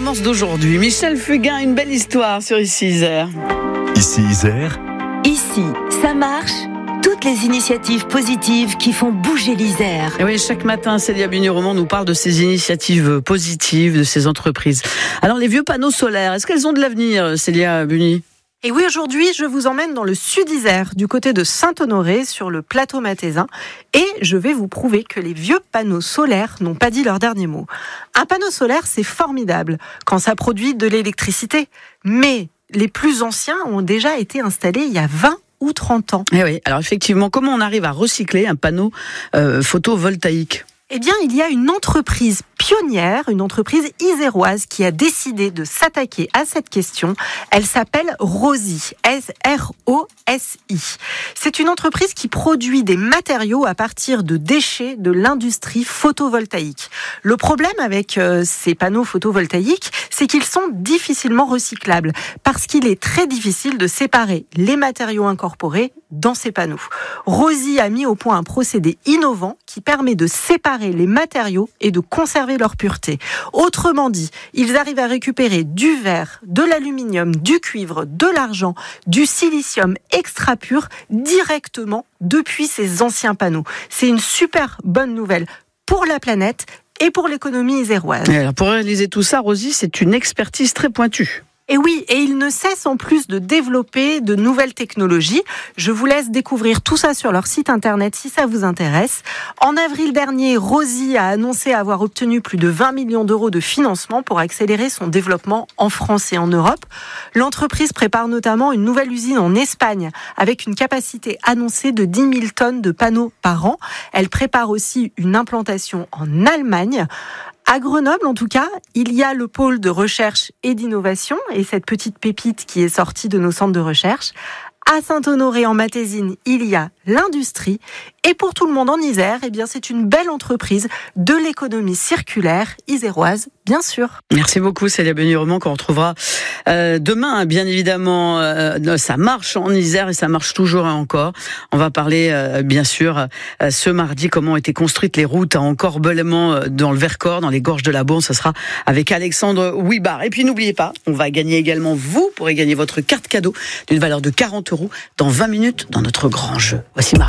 commence d'aujourd'hui. Michel Fugain, une belle histoire sur Ici Isère. Ici Isère. Ici, ça marche. Toutes les initiatives positives qui font bouger l'Isère. Et oui, chaque matin, Célia Bugny-Romand nous parle de ces initiatives positives, de ces entreprises. Alors, les vieux panneaux solaires, est-ce qu'elles ont de l'avenir, Célia Bugny ? Et oui, aujourd'hui, je vous emmène dans le sud Isère, du côté de Saint-Honoré, sur le plateau mathésin. Et je vais vous prouver que les vieux panneaux solaires n'ont pas dit leur dernier mot. Un panneau solaire, c'est formidable quand ça produit de l'électricité. Mais les plus anciens ont déjà été installés il y a 20 ou 30 ans. Eh oui, alors effectivement, comment on arrive à recycler un panneau photovoltaïque ? Eh bien, il y a une entreprise pionnière, une entreprise iséroise qui a décidé de s'attaquer à cette question. Elle s'appelle Rosi, S-R-O-S-I. C'est une entreprise qui produit des matériaux à partir de déchets de l'industrie photovoltaïque. Le problème avec ces panneaux photovoltaïques, c'est qu'ils sont difficilement recyclables parce qu'il est très difficile de séparer les matériaux incorporés dans ces panneaux. Rosi a mis au point un procédé innovant qui permet de séparer les matériaux et de conserver leur pureté. Autrement dit, ils arrivent à récupérer du verre, de l'aluminium, du cuivre, de l'argent, du silicium extra pur directement depuis ces anciens panneaux. C'est une super bonne nouvelle pour la planète et pour l'économie iséroise. Et alors pour réaliser tout ça, Rosi, c'est une expertise très pointue. Et oui, et il ne cesse en plus de développer de nouvelles technologies. Je vous laisse découvrir tout ça sur leur site internet si ça vous intéresse. En avril dernier, Rosi a annoncé avoir obtenu plus de 20 millions d'euros de financement pour accélérer son développement en France et en Europe. L'entreprise prépare notamment une nouvelle usine en Espagne avec une capacité annoncée de 10 000 tonnes de panneaux par an. Elle prépare aussi une implantation en Allemagne. À Grenoble, en tout cas, il y a le pôle de recherche et d'innovation et cette petite pépite qui est sortie de nos centres de recherche. À Saint-Honoré, en Matésine, il y a l'industrie. Et pour tout le monde en Isère, eh bien, c'est une belle entreprise de l'économie circulaire iséroise, bien sûr. Merci beaucoup, Célia Bugny-Romand, qu'on retrouvera demain, bien évidemment. Ça marche en Isère et ça marche toujours et encore. On va parler, bien sûr, ce mardi, comment ont été construites les routes à Encorbellement dans le Vercors, dans les gorges de la Bourne. Ça sera avec Alexandre Ouibar. Et puis, n'oubliez pas, on va gagner également, vous pourrez gagner votre carte cadeau d'une valeur de 40 € dans 20 minutes dans notre grand jeu. Voici